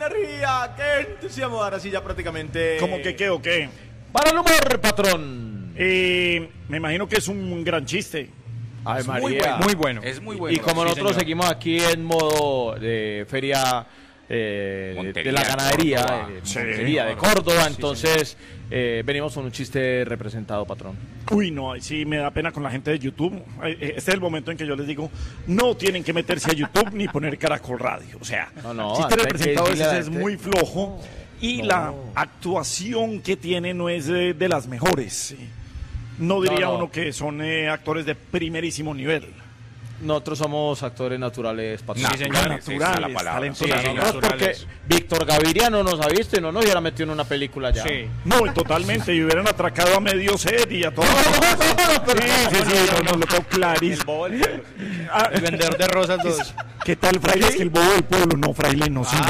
María! ¡Qué entusiasmo! Ahora sí, ya prácticamente... ¿Cómo que qué o qué? Para el humor, patrón. Me imagino que es un gran chiste. Ay, Es María. muy bueno. Es muy bueno. Y como sí, nosotros señor. seguimos aquí en modo de feria de Montería, la ganadería, Córdoba. Sí. Montería de Córdoba, entonces venimos con un chiste representado, patrón. Uy, no, sí me da pena con la gente de YouTube. Este es el momento en que yo les digo, no tienen que meterse a YouTube ni poner Caracol Radio. O sea, No, el chiste hay que representado decirle a la es gente- muy flojo y la actuación que tiene no es de las mejores. No diría No. uno que son actores de primerísimo nivel. Nosotros somos actores naturales, patrón. Sí, señor. Naturales, esa es la palabra. talentosos. Sí, Sí, nosotros porque naturales. Víctor Gaviria no nos ha visto y no nos hubiera metido en una película ya. Sí. No, y totalmente, y hubieran atracado a medio set y a todo. Sí, no, lo tengo clarísimo. Ah, El vendedor de rosas 2. ¿Qué tal, fraile? Es que el bobo del pueblo, no, fraile, no, sí.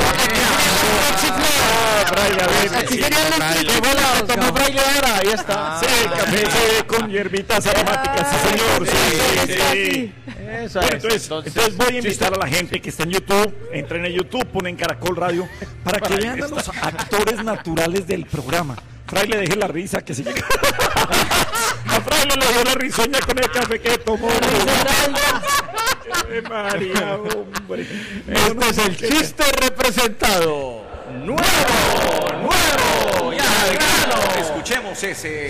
Fraile, a ver, Así sí. serían las chicas. Tomó fraile ahora, ahí está. Sí, café con hierbitas aromáticas, sí, señor, sí. Esa Bueno, es. entonces voy a invitar a la gente que está en YouTube, entren en YouTube, ponen Caracol Radio, para que vean a los actores naturales del programa. Fraile, deje la risa, que se llega. A Fraile le dio la risueña con el café que tomó. María, hombre. Este es el chiste representado. ¡Nuevo! ¡Ya de grano! Escuchemos ese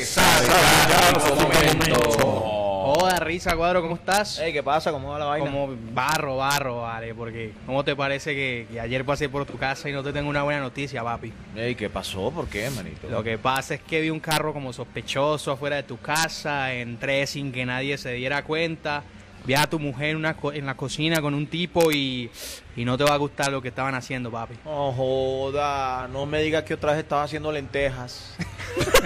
Joda, risa, Cuadro, ¿cómo estás? Ey, ¿qué pasa? ¿Cómo va la vaina? Como barro, vale, porque ¿cómo te parece que ayer pasé por tu casa y no te tengo una buena noticia, papi? Ey, ¿qué pasó? ¿Por qué, manito? Lo que pasa es que vi un carro como sospechoso afuera de tu casa, entré sin que nadie se diera cuenta, vi a tu mujer en la cocina con un tipo y no te va a gustar lo que estaban haciendo, papi. No joda, no me digas que otra vez estaba haciendo lentejas.